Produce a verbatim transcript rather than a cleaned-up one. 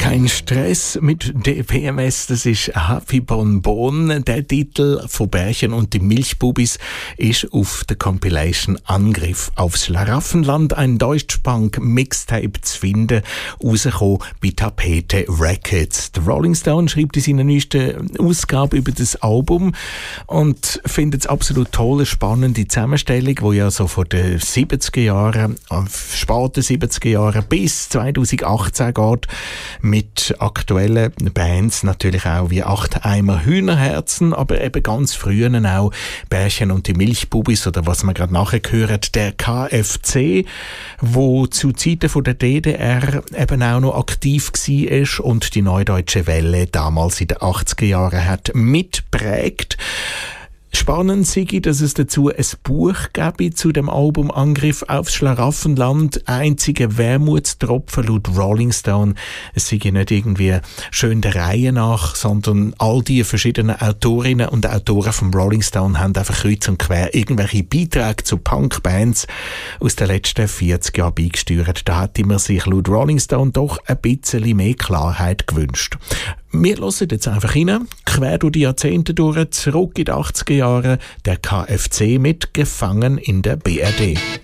Kein Stress mit D P M S, das ist Happy Bonbon. Der Titel von Bärchen und die Milchbubis ist auf der Compilation Angriff aufs Schlaraffenland, ein Deutschpunk-Mixtape zu finden, rausgekommen bei Tapete Records. Der Rolling Stone schreibt in seiner neuesten Ausgabe über das Album und findet es absolut toll, eine spannende Zusammenstellung, die ja so von den siebziger Jahren, späten siebziger Jahren bis zweitausendachtzehn geht, mit aktuellen Bands natürlich auch wie acht Eimer Hühnerherzen, aber eben ganz früher auch Bärchen und die Milchbubis oder was man gerade nachher gehört, der K F C, wo zu Zeiten von der D D R eben auch noch aktiv war und die Neudeutsche Welle damals in den achtziger Jahren hat mitprägt. Spannend sei, dass es dazu ein Buch gäbe zu dem Album Angriff aufs Schlaraffenland. Einziger Wermutstropfen laut Rolling Stone. Es sei nicht irgendwie schön der Reihe nach, sondern all die verschiedenen Autorinnen und Autoren vom Rolling Stone haben einfach kreuz und quer irgendwelche Beiträge zu Punkbands aus den letzten vierzig Jahren beigesteuert. Da hätte man sich laut Rolling Stone doch ein bisschen mehr Klarheit gewünscht. Wir hören jetzt einfach rein, quer durch die Jahrzehnte durch, zurück in die achtziger Jahre, der K F C mit Gefangen in der B R D.